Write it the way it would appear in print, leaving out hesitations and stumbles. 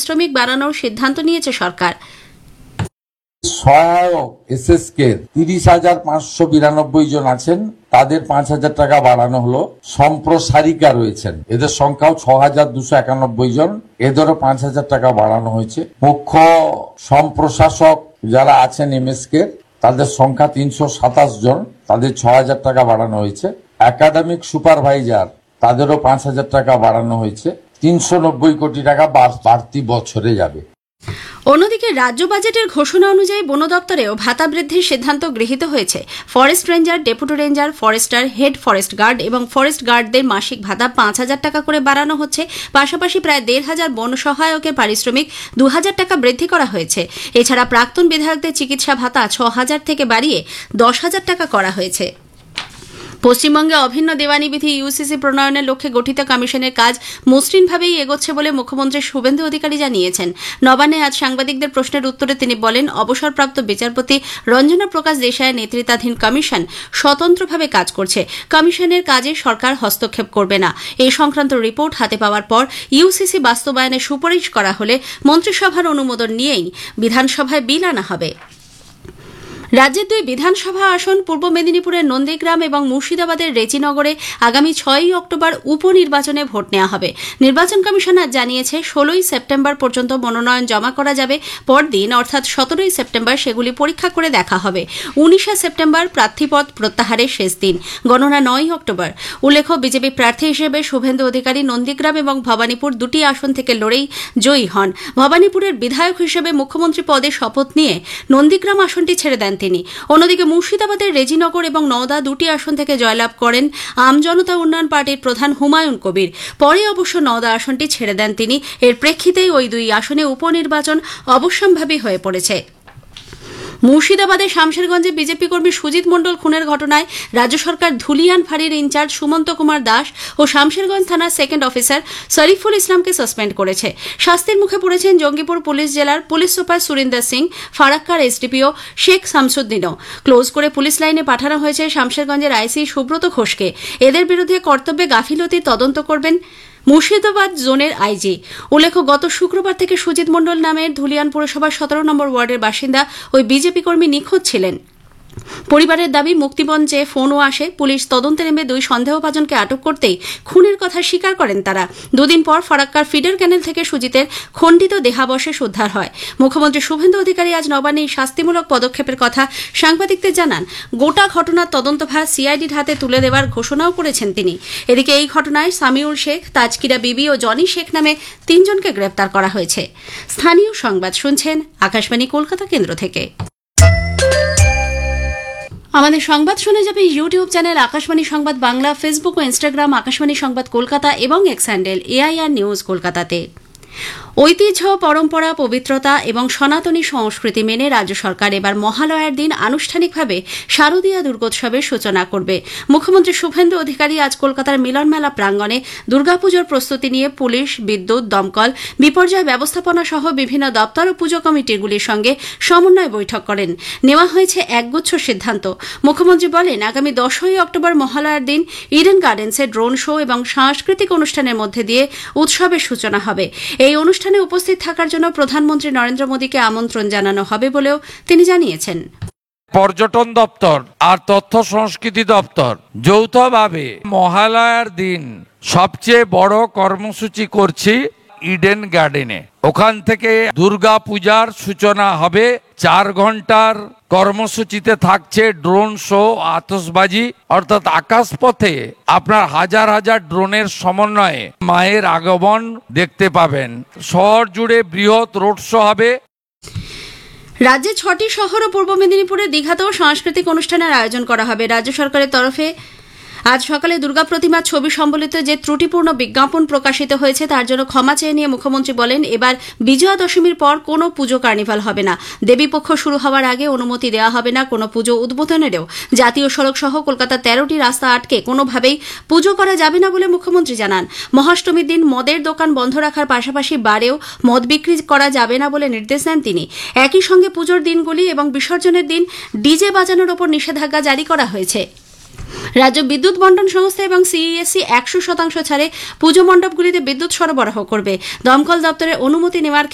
পারিশ্রমিক বাড়ানোর সিদ্ধান্ত নিয়েছে সরকার। সহায়ক এসএসকে 30,592 জন আছেন, তাদের 5,000 টাকা বাড়ানো হলো। সম্প্রসারিকা রয়েছেন, এদের সংখ্যাও 6,291 জন, এদেরও 5,000 টাকা বাড়ানো হয়েছে। মুখ্য সম্প্রশাসক যারা আছেন এমএসকে, তাদের সংখ্যা 327 জন, তাদের 6,000 টাকা বাড়ানো হয়েছে। একাডেমিক সুপারভাইজার, তাদেরও 5,000 টাকা বাড়ানো হয়েছে। 390 কোটি টাকা বাড়তি বছরে যাবে। অন্যদিকে রাজ্য বাজেটের ঘোষণা অনুযায়ী বন দপ্তরেও ভাতা বৃদ্ধির সিদ্ধান্ত গৃহীত হয়েছে। Forest ranger, deputy ranger, Forster, head forest guard এবং ফরেস্ট গার্ডদের মাসিক ভাতা 5,000 টাকা করে বাড়ানো হচ্ছে। পাশাপাশি প্রায় 1,500 বন সহায়কের পারিশ্রমিক 2,000 টাকা বৃদ্ধি করা হয়েছে। এছাড়া প্রাক্তন বিধায়কদের চিকিৎসা ভাতা 6,000 থেকে বাড়িয়ে 10,000 টাকা করা হয়েছে। পশ্চিমবঙ্গে অভিন্ন দেওয়ানি বিধি ইউসিসি প্রণয়নের লক্ষ্যে গঠিত কমিশনের কাজ মসৃণভাবেই এগোচ্ছে বলে মুখ্যমন্ত্রী শুভেন্দু অধিকারী জানিয়েছেন। নবান্নে আজ সাংবাদিকদের প্রশ্নের উত্তরে তিনি বলেন, অবসরপ্রাপ্ত বিচারপতি রঞ্জনা প্রকাশ দেশাইয়ের নেতৃত্বাধীন কমিশন স্বতন্ত্রভাবে কাজ করছে। কমিশনের কাজে সরকার হস্তক্ষেপ করবে না। এই সংক্রান্ত রিপোর্ট হাতে পাওয়ার পর ইউসিসি বাস্তবায়নে সুপারিশ করা হলে মন্ত্রিসভার অনুমোদন নিয়েই বিধানসভায় বিল আনা হবে। রাজ্যের 2 বিধানসভা আসন পূর্ব মেদিনীপুরের নন্দীগ্রাম এবং মুর্শিদাবাদের রেজিনগরে আগামী 6 অক্টোবর উপনির্বাচনে ভোট নেওয়া হবে। নির্বাচন কমিশন আজ জানিয়েছে 16 সেপ্টেম্বর পর্যন্ত মনোনয়ন জমা করা যাবে। পরদিন অর্থাৎ 17 সেপ্টেম্বর সেগুলি পরীক্ষা করে দেখা হবে। 19 সেপ্টেম্বর প্রার্থীপদ প্রত্যাহারের শেষ দিন। গণনা 9 অক্টোবর। উল্লেখ্য, বিজেপি প্রার্থী হিসেবে শুভেন্দু অধিকারী নন্দীগ্রাম এবং ভবানীপুর 2টি আসন থেকে লড়েই জয়ী হন। ভবানীপুরের বিধায়ক হিসেবে মুখ্যমন্ত্রী পদে শপথ নিয়ে নন্দীগ্রাম আসনটি ছেড়ে দেন তিনি। অন্যদিকে মুর্শিদাবাদের রেজিনগর এবং নওদা 2টি আসন থেকে জয়লাভ করেন আমজনতা উন্নয়ন পার্টির প্রধান হুমায়ুন কবির। পরে অবশ্য নওদা আসনটি ছেড়ে দেন তিনি। এর প্রেক্ষিতেই ওই 2 আসনে উপনির্বাচন অবশ্যম্ভাবী হয়ে পড়েছে। মুর্শিদাবাদের শামশেরগঞ্জে বিজেপি কর্মী সুজিত মণ্ডল খুনের ঘটনায় রাজ্য সরকার ধুলিয়ান ফাঁড়ির ইনচার্জ সুমন্ত কুমার দাস ও শামশেরগঞ্জ থানার সেকেন্ড অফিসার শরীফুল ইসলামকে সাসপেন্ড করেছে। শাস্তির মুখে পড়েছেন জঙ্গিপুর পুলিশ জেলার police super Surinder Singh, ফারাক্কার SDPO Sheikh শামসুদ্দিনও। Close করে পুলিশ লাইনে পাঠানো হয়েছে শামশেরগঞ্জের আইসি সুব্রত ঘোষকে। এদের বিরুদ্ধে কর্তব্যে গাফিলতির তদন্ত করবেন মুর্শিদাবাদ জোনের আইজি। উল্লেখ্য, গত শুক্রবার থেকে সুজিত মণ্ডল নামের ধুলিয়ান পুরসভার 17 নম্বর ওয়ার্ডের বাসিন্দা ওই বিজেপি কর্মী নিখোঁজ ছিলেন। পরিবারের দাবি, মুক্তিপণ চেয়ে ফোনও আসে। পুলিশ তদন্তে নেমে 2 সন্দেহভাজনকে আটক করতেই খুনের কথা স্বীকার করেন তারা। 2 দিন পর ফারাক্কার ফিডার ক্যানেল থেকে সুজিতের খণ্ডিত দেহাবশেষ উদ্ধার হয়। মুখ্যমন্ত্রী শুভেন্দু অধিকারী আজ নবান্নে এই শাস্তিমূলক পদক্ষেপের কথা সাংবাদিকদের জানান। গোটা ঘটনার তদন্তভার সিআইডির হাতে তুলে দেওয়ার ঘোষণাও করেছেন তিনি। এদিকে এই ঘটনায় সামিউল শেখ, তাজকিরা বিবি ও জনি শেখ নামে 3 জনকে গ্রেপ্তার করা হয়েছে। স্থানীয় সংবাদ শুনছেন আকাশবাণী কলকাতা কেন্দ্র থেকে। আমাদের সংবাদ শুনে যাবে ইউটিউব চ্যানেল আকাশবাণী সংবাদ বাংলা, ফেসবুক ও ইনস্টাগ্রাম আকাশবাণী সংবাদ কলকাতা এবং এক্স হ্যান্ডেল AIR নিউজ কলকাতাতে। ঐতিহ্য, পরম্পরা, পবিত্রতা এবং সনাতনী সংস্কৃতি মেনে রাজ্য সরকার এবার মহালয়ার দিন আনুষ্ঠানিকভাবে শারদীয়া দুর্গোৎসবের সূচনা করবে। মুখ্যমন্ত্রী শুভেন্দু অধিকারী আজ কলকাতার মিলনমেলা প্রাঙ্গণে দুর্গাপুজোর প্রস্তুতি নিয়ে পুলিশ, বিদ্যুৎ, দমকল, বিপর্যয় ব্যবস্থাপনা সহ বিভিন্ন দপ্তর ও পুজো কমিটিগুলির সঙ্গে সমন্বয় বৈঠক করেন। নেওয়া হয়েছে একগুচ্ছ সিদ্ধান্ত। মুখ্যমন্ত্রী বলেন, আগামী 10 অক্টোবর মহালয়ার দিন ইডেন গার্ডেন্সে ড্রোন শো এবং সাংস্কৃতিক অনুষ্ঠানের মধ্যে দিয়ে উৎসবের সূচনা হবে। এই অনুষ্ঠানে উপস্থিত থাকার জন্য প্রধানমন্ত্রী নরেন্দ্র মোদীকে আমন্ত্রণ জানানো হবে বলেও তিনি জানিয়েছেন। পর্যটন দপ্তর আর তথ্য সংস্কৃতি দপ্তর যৌথভাবে মহালয়ার দিন সবচেয়ে বড় কর্মসূচি করছি ইডেন গার্ডেনে। ওখান থেকে দুর্গা পূজার সূচনা হবে। 4 ঘন্টার কর্মসূচিতে থাকছে ড্রোন শো, আতশবাজি, অর্থাৎ আকাশপথে আপনার হাজার হাজার ড্রোনের সমন্বয়ে মায়ের আগমন দেখতে পাবেন। শহর জুড়ে বৃহৎ রোড শো হবে। রাজ্যে 6টি শহর ও পূর্ব মেদিনীপুরে দীঘাতেও সাংস্কৃতিক অনুষ্ঠানের আয়োজন করা হবে। রাজ্য সরকারের তরফে আজ সকালে দুর্গা প্রতিমার ছবি সম্বলিত যে ত্রুটিপূর্ণ বিজ্ঞাপন প্রকাশিত হয়েছে তার জন্য ক্ষমা চেয়ে নিয়ে মুখ্যমন্ত্রী বলেন, এবার বিজয়া দশমীর পর কোনো পুজো কার্নিভাল হবে না। দেবীপক্ষ শুরু হওয়ার আগে অনুমতি দেওয়া হবে না কোনো পুজো উদ্বোধনেরও। জাতীয় সড়ক সহ কলকাতার 13টি রাস্তা আটকে কোনোভাবেই পুজো করা যাবে না বলে মুখ্যমন্ত্রী জানান। মহাষ্টমীর দিন মদের দোকান বন্ধ রাখার পাশাপাশি বারেও মদ বিক্রি করা যাবে না বলে নির্দেশ দেন তিনি। একই সঙ্গে পুজোর দিনগুলি এবং বিসর্জনের দিন ডিজে বাজানোর ওপর নিষেধাজ্ঞা জারি করা হয়েছে। রাজ্য বিদ্যুৎ বন্টন সংস্থা এবং সিইএসসি 100% ছাড়ে পুজো মণ্ডপগুলিতে বিদ্যুৎ সরবরাহ করবে। দমকল দপ্তরের অনুমতি নেওয়ার